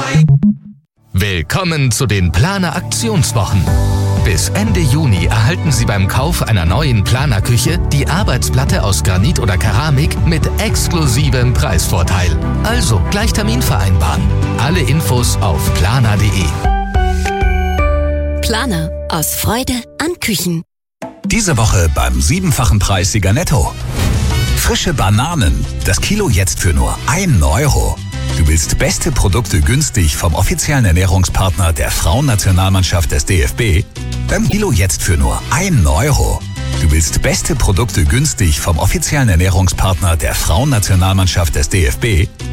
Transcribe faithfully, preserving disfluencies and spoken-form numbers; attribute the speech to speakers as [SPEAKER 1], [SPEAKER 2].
[SPEAKER 1] Willkommen zu den Planer Aktionswochen. Bis Ende Juni erhalten Sie beim Kauf einer neuen Planer-Küche die Arbeitsplatte aus Granit oder Keramik mit exklusivem Preisvorteil. Also gleich Termin vereinbaren. Alle Infos auf planer punkt de.
[SPEAKER 2] Planer. Aus Freude an Küchen.
[SPEAKER 3] Diese Woche beim siebenfachen Preissieger Netto. Frische Bananen. Das Kilo jetzt für nur einen Euro. Du willst beste Produkte günstig vom offiziellen Ernährungspartner der Frauennationalmannschaft des D F B? Beim Kilo jetzt für nur einen Euro. Du willst beste Produkte günstig vom offiziellen Ernährungspartner der Frauennationalmannschaft des D F B?